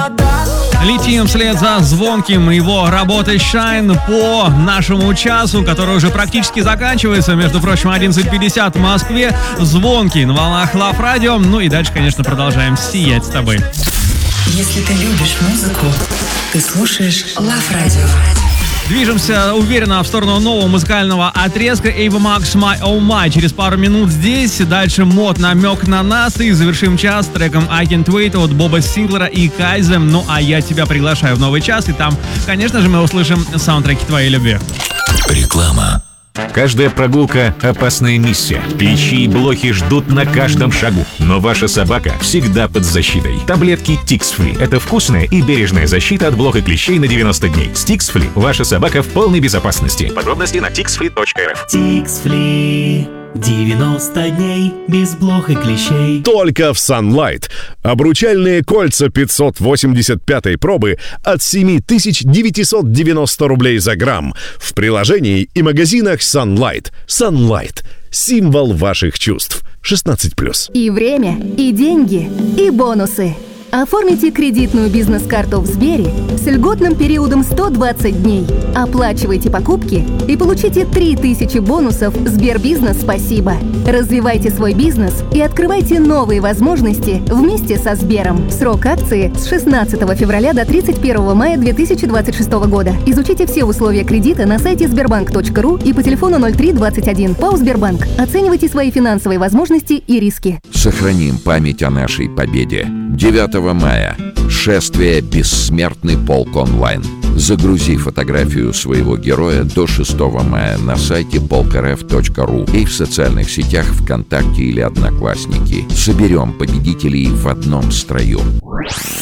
Летим вслед за Звонким и его работой Shine по нашему часу, который уже практически заканчивается. Между прочим, 11:50 в Москве. Звонкий на волнах Love Radio. Ну и дальше, конечно, продолжаем сиять с тобой. Если ты любишь музыку, ты слушаешь Love Radio. Движемся уверенно в сторону нового музыкального отрезка Ava Max My Oh My. Через пару минут здесь. Дальше мод намек на нас. И завершим час треком I Can't Wait от Боба Синглера и Кайзе. Ну а я тебя приглашаю в новый час. И там, конечно же, мы услышим саундтреки твоей любви. Реклама. Каждая прогулка – опасная миссия. Клещи и блохи ждут на каждом шагу. Но ваша собака всегда под защитой. Таблетки Tix-Free – это вкусная и бережная защита от блох и клещей на 90 дней. С Tix-Free ваша собака в полной безопасности. Подробности на tixfree.rf. Tix-Free. 90 дней без блох и клещей. Только в Sunlight. Обручальные кольца 585 пробы от 7990 рублей за грамм. В приложении и магазинах Sunlight. Sunlight. Символ ваших чувств. 16+. И время, и деньги, и бонусы. Оформите кредитную бизнес-карту в Сбере с льготным периодом 120 дней. Оплачивайте покупки и получите 3000 бонусов Сбербизнес «Спасибо». Развивайте свой бизнес и открывайте новые возможности вместе со Сбером. Срок акции с 16 февраля до 31 мая 2026 года. Изучите все условия кредита на сайте sberbank.ru и по телефону 0321. ПАО «Сбербанк». Оценивайте свои финансовые возможности и риски. Сохраним память о нашей победе. 9 мая. Шествие «Бессмертный полк онлайн». Загрузи фотографию своего героя до 6 мая на сайте polkrf.ru и в социальных сетях ВКонтакте или Одноклассники. Соберем победителей в одном строю.